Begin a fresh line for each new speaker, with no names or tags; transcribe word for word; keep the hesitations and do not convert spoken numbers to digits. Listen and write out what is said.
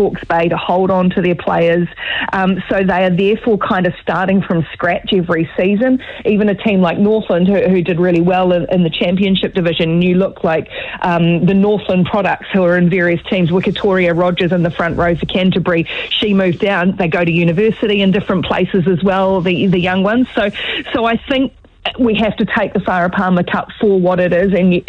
Hawke's Bay to hold on to their players. Um, so they are therefore kind of starting from scratch every season. Even a team like Northland, who, who did really well in, in the championship division, you look like um, the Northland products who are in various teams. Wikitoria Rogers in the front row for Canterbury. She moved down. They go to university in different places as well, the the young ones. So, so I think we have to take the Farah Palmer Cup for what it is, and